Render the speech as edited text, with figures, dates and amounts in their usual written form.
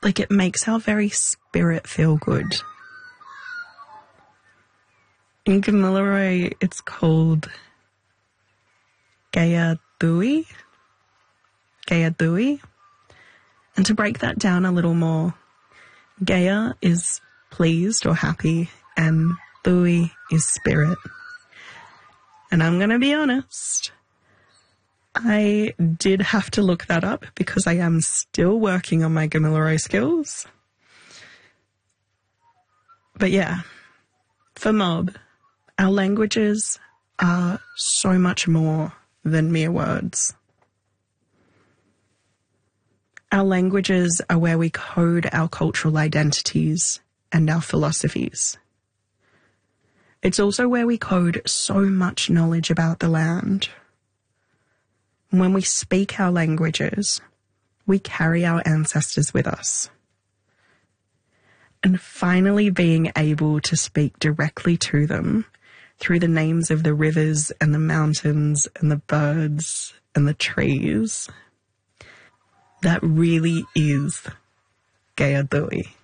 like, it makes our very spirit feel good. In Gamilaroi, it's called Gaea Dhui. Gaea Dhui. And to break that down a little more, Gaea is pleased or happy, and Dhui is spirit. And I'm going to be honest, I did have to look that up because I am still working on my Gamilaroi skills. But yeah, for Mob, our languages are so much more than mere words. Our languages are where we code our cultural identities and our philosophies. It's also where we code so much knowledge about the land. When we speak our languages, we carry our ancestors with us. And finally being able to speak directly to them through the names of the rivers and the mountains and the birds and the trees, that really is Gaea Dhui.